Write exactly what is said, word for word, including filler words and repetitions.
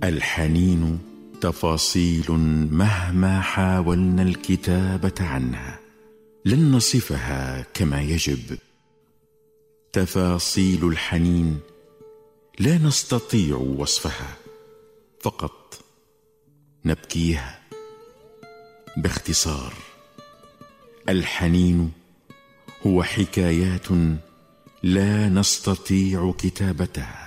الحنين تفاصيل مهما حاولنا الكتابة عنها لن نصفها كما يجب. تفاصيل الحنين لا نستطيع وصفها، فقط نبكيها. باختصار، الحنين هو حكايات لا نستطيع كتابتها.